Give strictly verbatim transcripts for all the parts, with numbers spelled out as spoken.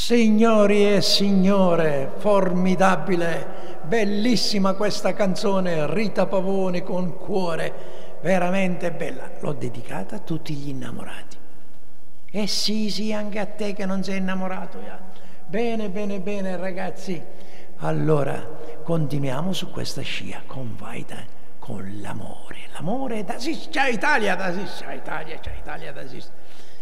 Signori e signore, formidabile, bellissima questa canzone, Rita Pavone con Cuore, veramente bella. L'ho dedicata a tutti gli innamorati. E sì, sì, anche a te che non sei innamorato. Bene, bene, bene ragazzi. Allora, continuiamo su questa scia con Vaida, con l'amore. L'amore da sì, c'è Italia, da sì, c'è Italia, c'è Italia, da sì.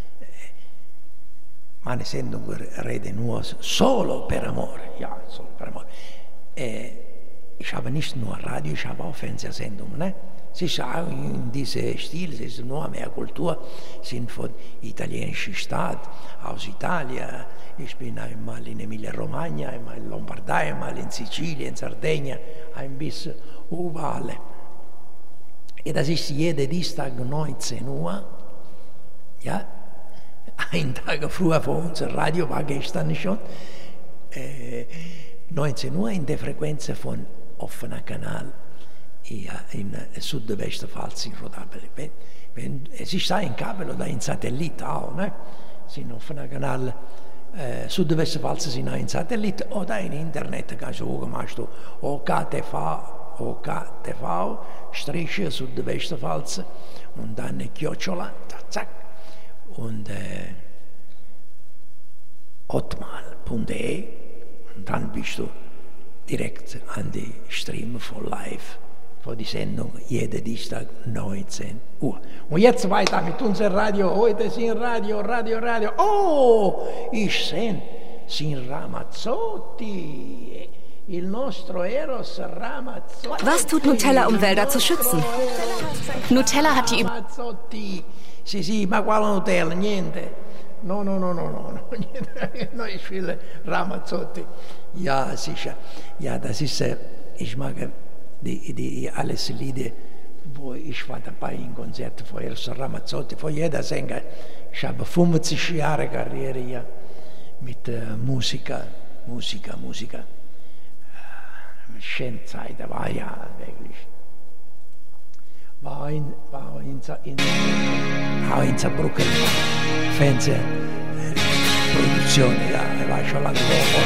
Man essendo un Rede nur solo per amore, ja, solo per amore. Äh, ich habe nicht nur Radio, ich habe auch Fernsehsendungen. Ne? Sie ist auch in diesem Stil, es ist nur mehr Kultur, sind von italienischen Staat, aus Italien. Ich bin einmal in Emilia-Romagna, einmal in Lombardei, einmal in Sizilien, in Sardegna, ein bisschen überall. Und das ist jeden Dienstag neunzehn Uhr, ja, ein Tag früher vor unser Radio war gestern schon, äh, neunzehn Uhr in der Frequenz von offener Kanal in Südwestpfalz in Rodapel. Es ist ein Kabel oder ein Satellit auch, ne? Sind offener Kanal äh, Südwestpfalz sind ein Satellit oder ein Internet, kannst du gucken, machst du O K T V, O K T V, Striche Südwestpfalz und dann Chiocciola, zack. Und äh, hotmail punkt de und dann bist du direkt an die Stream von Live, von die Sendung jeden Dienstag neunzehn Uhr. Und jetzt weiter mit unserem Radio. Heute sind Radio, Radio, Radio. Oh, ich sehe, sind Ramazzotti. Il nostro Eros Ramazzotti. Was tut Nutella, um Wälder zu schützen? Nutella hat die... Ramazzotti. Sì, sì, ma quale Nutella? Niente. No, no, no, no, no, no, niente. No, ich will Ramazzotti. Ja, sicher. Ja, das ist, ich mag die, die alles Lieder, wo ich war dabei in Konzerten von Eros Ramazzotti, von jeder Sänger. Ich habe fünfzig Jahre Karriere hier mit äh, Musiker, Musiker, Musiker. Schöne Zeit, da war ja wirklich. War in, war in, in, auch in Saarbrücken Fernsehproduktion, ja, war schon lange vor.